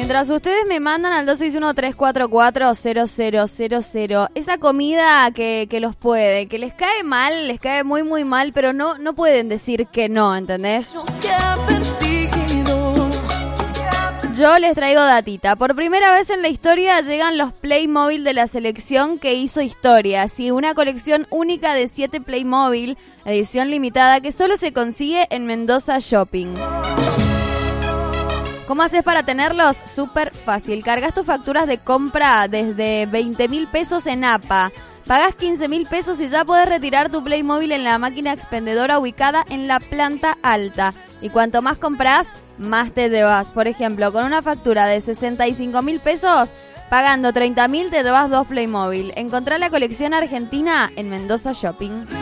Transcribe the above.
Mientras ustedes me mandan al 261-344-0000 esa comida que los puede, que les cae mal, les cae muy muy mal, pero no pueden decir que no, ¿entendés? Yo les traigo datita. Por primera vez en la historia llegan los Playmobil de la selección que hizo historia. Sí, una colección única de 7 Playmobil, edición limitada, que solo se consigue en Mendoza Shopping. ¿Cómo haces para tenerlos? Súper fácil. Cargas tus facturas de compra desde 20.000 pesos en APA. Pagás 15.000 pesos y ya podés retirar tu Playmobil en la máquina expendedora ubicada en la planta alta. Y cuanto más compras, más te llevas. Por ejemplo, con una factura de 65.000 pesos, pagando 30.000 te llevas 2 Playmobil. Encontrá la colección argentina en Mendoza Shopping.